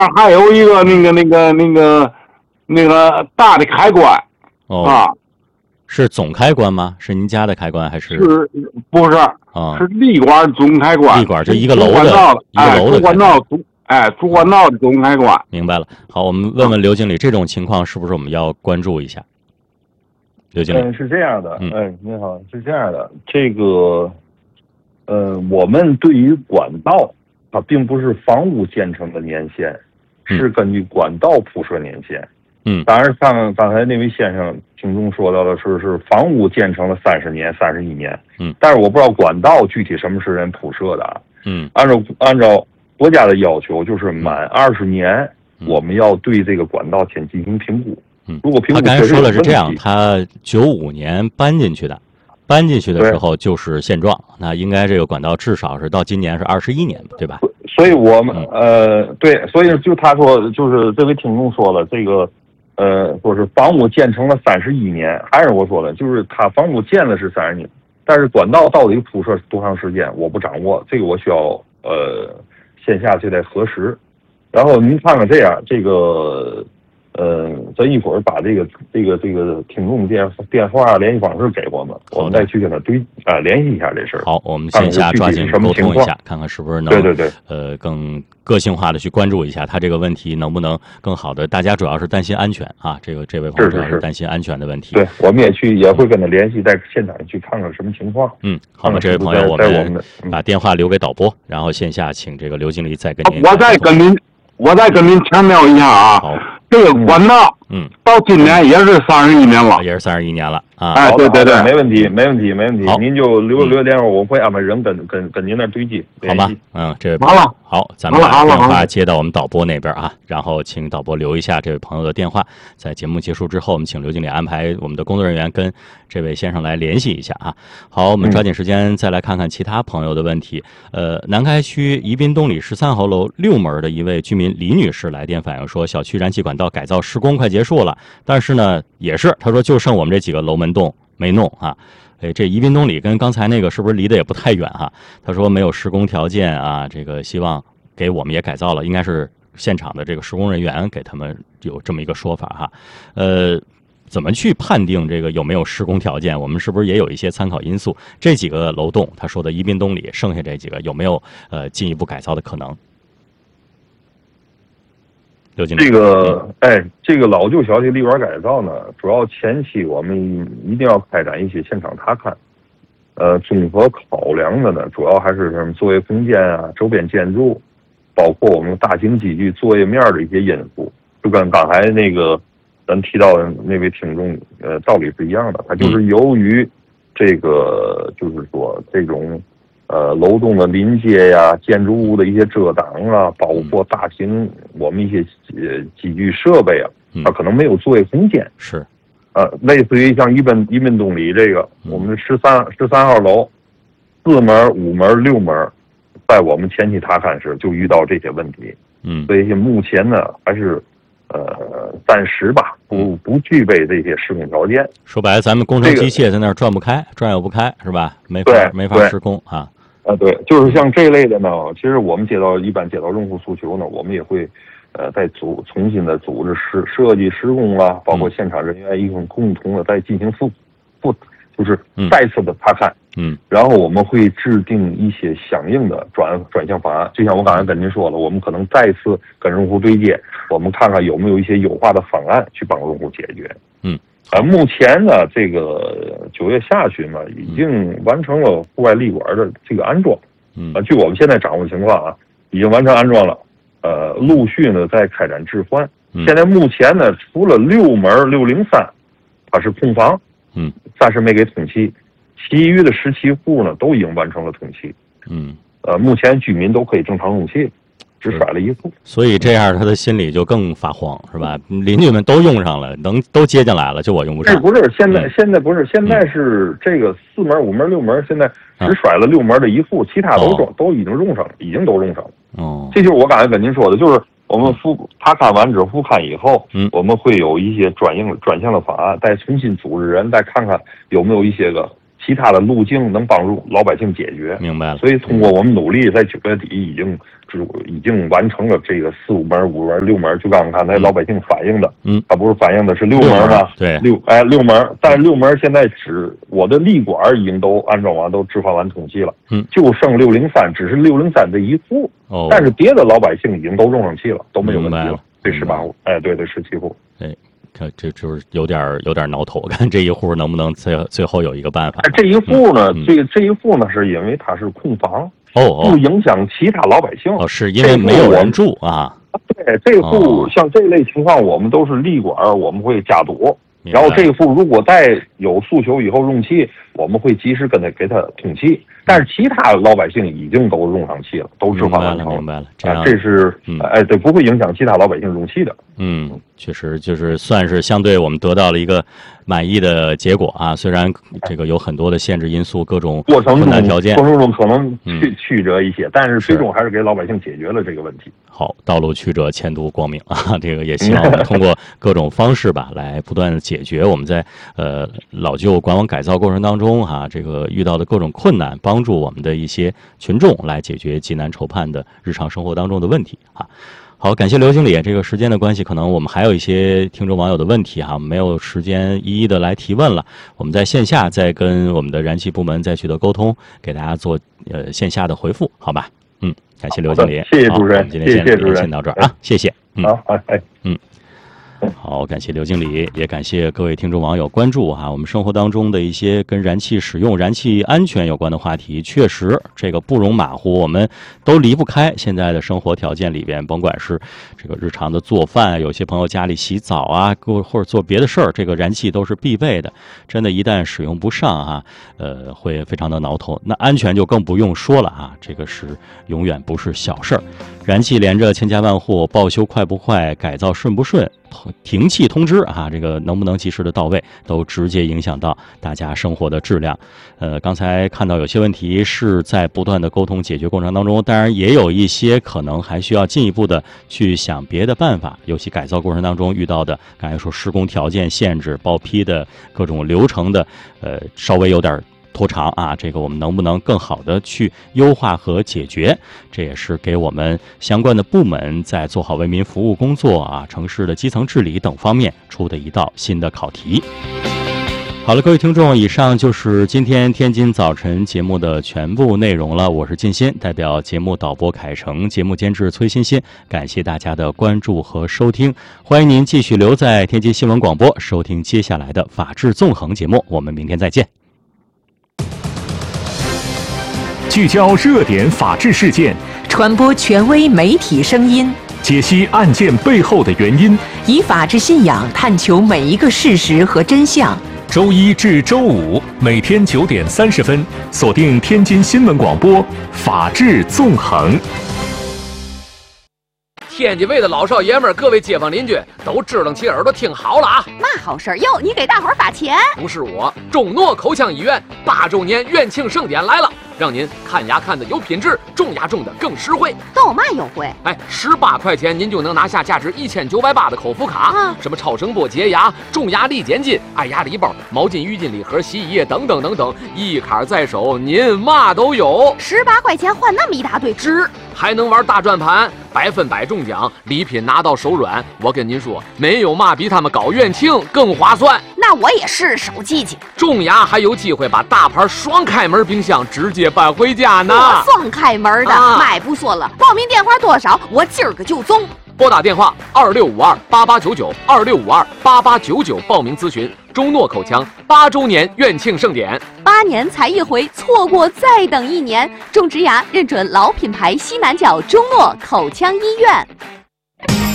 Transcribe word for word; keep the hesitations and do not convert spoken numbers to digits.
还有一个那个那个那个那个大的开关。 哦， 啊， 是总开关吗？是您家的开关还是？ 是不是？ 啊， 是立管总开关。 立管就一个楼的，一个楼的主管道总哎，主管道的总开关。 明白了。好，我们问问刘经理，这种情况是不是我们要关注一下？刘经理， 嗯，是这样的， 嗯， 哎，你好，是这样的，这个，呃，我们对于管道，它并不是房屋建成的年限，是根据管道铺设年限。 嗯， 当然，刚刚才那位先生听众说到的是是房屋建成了三十年、三十一年， 嗯， 但是我不知道管道具体什么时间铺设的啊。 嗯， 按照按照国家的要求，就是满二十年， 嗯， 我们要对这个管道先进行评估。 嗯， 如果评估他刚才说了是这样，他九五年搬进去的，搬进去的时候就是现状，那应该这个管道至少是到今年是二十一年，对吧？ 所以我们、 嗯、 呃对，所以就他说就是这位听众说了这个呃说是房屋建成了三十一年，还是我说的，就是他房屋建了是三十年，但是管道到底铺设多长时间我不掌握，这个我需要呃线下就得核实。然后您看看这样，这个。呃，咱一会儿把这个这个这个听众电电话联系方式给我们，我们再去跟他对啊、呃、联系一下这事儿。 好，我们线下抓紧沟通一下，看看是不是能对对对呃更个性化的去关注一下他这个问题能不能更好的。大家主要是担心安全啊，这个这位朋友主要是担心安全的问题。 对，我们也去也会跟他联系，在现场去看看什么情况。 嗯，好吧，这位朋友，我们把电话留给导播，然后线下请这个刘经理再跟您。 我再跟您，我再跟您强调一下啊。 好。 这个管道， 嗯， 到今年也是三十一年了， 也是三十一年了啊！ 哎，对对对， 没问题，没问题，没问题。 好， 您就留留电话，我会安排人跟跟跟您那对接。 好吧，嗯，这位完了， 好，咱们把电话接到我们导播那边啊，然后请导播留一下这位朋友的电话，在节目结束之后，我们请刘经理安排我们的工作人员跟这位先生来联系一下啊。好，我们抓紧时间再来看看其他朋友的问题。嗯、呃，南开区宜宾东里十三号楼六门的一位居民李女士来电反映说，小区燃气管道改造施工快结束了，但是呢，也是她说就剩我们这几个楼门洞没弄啊。哎，这宜宾东里跟刚才那个是不是离得也不太远哈？他说没有施工条件啊，这个希望给我们也改造了，应该是现场的这个施工人员给他们有这么一个说法哈。呃，怎么去判定这个有没有施工条件？我们是不是也有一些参考因素？这几个楼栋，他说的宜宾东里，剩下这几个有没有呃进一步改造的可能？刘经理， 这个哎，这个老旧小区立管改造呢，主要前期我们一定要开展一些现场查勘，呃，综合考量的呢，主要还是什么作业空间啊、周边建筑，包括我们大型机具作业面的一些因素，就跟刚才那个咱提到的那位听众，呃，道理是一样的，它就是由于这个，就是说这种。呃，楼栋的临街呀、建筑物的一些遮挡啊，包括大型我们一些呃机具设备啊，它可能没有作业空间。 是， 呃，类似于像一本一本东里这个，我们十三十三号楼，四门、五门、六门，在我们前期查看时就遇到这些问题。 嗯， 所以目前呢，还是呃暂时吧，不不具备这些施工条件。 说白了，咱们工程机械在那儿转不开，转悠不开，是吧？没法没法施工啊。 啊，对，就是像这类的呢，其实我们接到一般接到用户诉求呢，我们也会，呃，再组重新的组织施设计施工啊，包括现场人员一同共同的再进行复复，就是再次的查看， 嗯， 然后我们会制定一些相应的转转向方案。就像我刚才跟您说了，我们可能再次跟用户对接，我们看看有没有一些优化的方案去帮用户解决， 嗯。 呃，目前呢，这个九月下旬呢，已经完成了户外立管的这个安装。 嗯， 呃，据我们现在掌握的情况啊，已经完成安装了。呃，陆续呢在开展置换。 嗯、 现在目前呢，除了六门六零三，它是空房， 嗯， 暂时没给通气，其余的十七户呢都已经完成了通气。 嗯， 呃，目前居民都可以正常用气。只甩了一户， 所以这样他的心里就更发慌，是吧？邻居们都用上了，能都接进来了，就我用不上。 这不是现在，嗯、现在不是现在是这个四门、五门、六门，现在只甩了六门的一户，啊、其他都装、哦、都已经用上了，已经都用上了。 哦， 这就是我刚才跟您说的，就是我们复他看完之后复勘以后， 嗯， 我们会有一些转应转向的方案，再重新组织人，再看看有没有一些个其他的路径能帮助老百姓解决。 明白了。 所以通过我们努力，在九月底已经已经完成了这个四五门、五门、六门。就刚刚才老百姓反映的， 嗯， 他不是反映的是六门吗？ 对， 六哎六门，但是六门现在只我的立管已经都安装完，都置换完统计了， 嗯， 就剩六零三，只是六零三这一户， 哦， 但是别的老百姓已经都用上气了，都没有问题了。 明白了， 这十八户，哎，对对，十七户。 对，看这就是有点有点挠头，看这一户能不能最最后有一个办法。 哎，这一户呢， 嗯、 这个这一户呢，是因为它是空房， 哦哦， 不影响其他老百姓。 哦，是因为没有人住啊。 对，这户、哦、像这类情况，我们都是立管，我们会加堵。然后这一户如果再有诉求以后用气，我们会及时跟他给他通气。但是其他老百姓已经都用上气了，都置换完成了。 明白了，这样、 啊、这是、嗯、哎，对，不会影响其他老百姓用气的。 嗯，确实就是算是相对我们得到了一个满意的结果啊。虽然这个有很多的限制因素，各种困难条件， 过程中可能曲曲折一些，嗯、但是最终还是给老百姓解决了这个问题。 好，道路曲折，前途光明啊！这个也希望我们通过各种方式吧，来不断的解决我们在呃老旧管网改造过程当中哈、啊，这个遇到的各种困难，帮助我们的一些群众来解决急难愁盼的日常生活当中的问题啊。好，感谢刘经理。这个时间的关系，可能我们还有一些听众网友的问题哈，没有时间一一的来提问了。我们在线下再跟我们的燃气部门再取得沟通，给大家做呃线下的回复，好吧？嗯，感谢刘经理， 谢谢主持人， 今天先连线到这儿啊，谢谢。嗯， 好，哎， 嗯。好，感谢刘经理，也感谢各位听众网友关注哈、啊。我们生活当中的一些跟燃气使用、燃气安全有关的话题，确实这个不容马虎，我们都离不开。现在的生活条件里边，甭管是这个日常的做饭，有些朋友家里洗澡啊，或者做别的事儿，这个燃气都是必备的。真的，一旦使用不上啊，呃，会非常的挠头。那安全就更不用说了啊，这个是永远不是小事儿。燃气连着千家万户，报修快不快，改造顺不顺，停气通知啊，这个能不能及时的到位，都直接影响到大家生活的质量。呃，刚才看到有些问题是在不断的沟通解决过程当中，当然也有一些可能还需要进一步的去想别的办法，尤其改造过程当中遇到的，刚才说施工条件限制、报批的各种流程的，呃，稍微有点拖长啊，这个我们能不能更好的去优化和解决？这也是给我们相关的部门在做好为民服务工作啊、城市的基层治理等方面出的一道新的考题。好了，各位听众，以上就是今天天津早晨节目的全部内容了。我是靳鑫，代表节目导播凯成，节目监制崔欣欣，感谢大家的关注和收听。欢迎您继续留在天津新闻广播，收听接下来的法治纵横节目。我们明天再见。 聚焦热点法治事件， 传播权威媒体声音， 解析案件背后的原因， 以法治信仰探求每一个事实和真相。 周一至周五每天九点三十分，锁定天津新闻广播《法治纵横》。 天津卫的老少爷们儿，各位街坊邻居都支棱起耳朵听好了啊！ 嘛好事儿哟？你给大伙儿发钱？ 不是我，中诺口腔医院八周年院庆盛典来了，让您看牙看的有品质，种牙种的更实惠。 都有嘛优惠？ 哎，十八块钱您就能拿下价值一千九百八的口服卡， 啊、 什么超声波洁牙、种牙力减筋、爱牙礼包、毛巾、浴巾礼盒、洗衣液等等等等，一卡在手，您嘛都有。 十八块钱换那么一大堆， 值！还能玩大转盘，百分百中奖，礼品拿到手软。我跟您说，没有嘛比他们搞院庆更划算。 那我也是手机去。 种牙还有机会把大牌双开门冰箱直接搬回家呢。 我双开门的， 啊、 买不说了。报名电话多少？我今儿个就中。 拨打电话二六五二八八九九二六五二八八九九报名咨询中诺口腔八周年院庆盛典。 八年才一回，错过再等一年。种植牙认准老品牌西南角中诺口腔医院。